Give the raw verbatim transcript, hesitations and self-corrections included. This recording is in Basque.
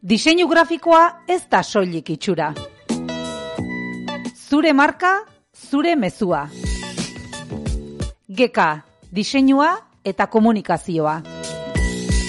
Diseinu grafikoa ez da soilik itxura. Zure marka, zure mezua. G K, diseinua eta komunikazioa.